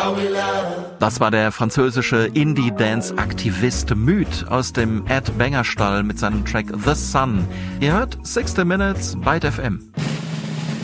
Das war der französische Indie-Dance-Aktivist Müd aus dem Ed Banger Stall mit seinem Track The Sun. Ihr hört 60 Minutes Byte FM.